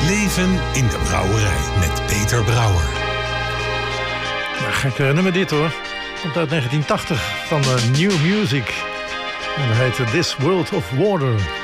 Leven in de brouwerij met Peter Brouwer. Ja, gek nummer dit hoor. Komt uit 1980 van New Music. En dat heet This World of Water.